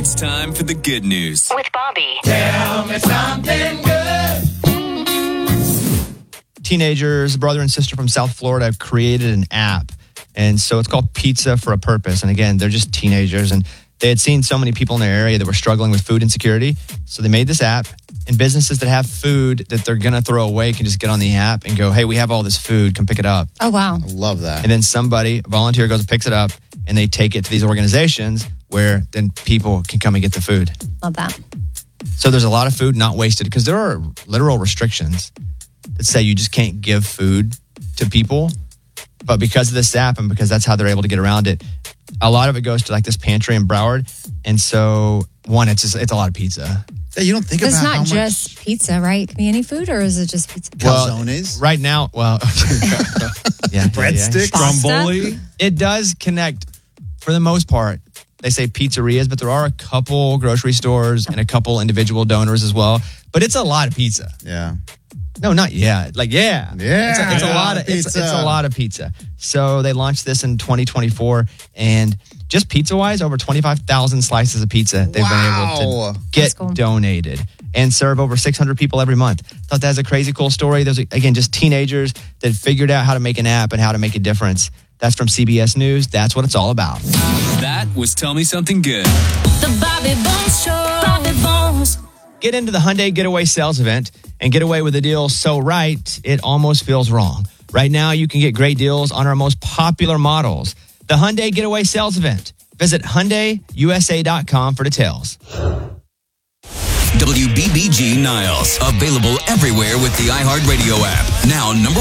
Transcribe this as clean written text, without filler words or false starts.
It's time for the good news with Bobby. Tell me something good. Teenagers, brother and sister from South Florida, have created an app. And so it's called Pizza for a Purpose. And again, they're just teenagers. And they had seen so many people in their area that were struggling with food insecurity. So they made this app. And businesses that have food that they're going to throw away can just get on the app and go, hey, we have all this food. Come pick it up. Oh, wow. I love that. And then a volunteer goes and picks it up. And they take it to these organizations where then people can come and get the food. Love that. So there's a lot of food not wasted because there are literal restrictions that say you just can't give food to people. But because of this app and because that's how they're able to get around it, a lot of it goes to like this pantry in Broward. And so it's a lot of pizza. Yeah, you don't think It's about how not much just pizza, right? Can be any food, or is it just pizza? calzones. Right now, Breadsticks, Stromboli. It does connect for the most part. They say pizzerias, but there are a couple grocery stores and a couple individual donors as well. But it's a lot of pizza. Yeah. No, not yet. Yeah. It's a lot of it's a lot of pizza. So they launched this in 2024, and just pizza wise, over 25,000 slices of pizza they've been able to get donated and serve over 600 people every month. Thought that was a crazy cool story. There's again just teenagers that figured out how to make an app and how to make a difference. That's from CBS News. That's what it's all about. That was Tell Me Something Good. The Bobby Bones Show. Bobby Bones. Get into the Hyundai Getaway Sales Event and get away with a deal so right, it almost feels wrong. Right now, you can get great deals on our most popular models. The Hyundai Getaway Sales Event. Visit HyundaiUSA.com for details. WBBG Niles. Available everywhere with the iHeartRadio app. Now number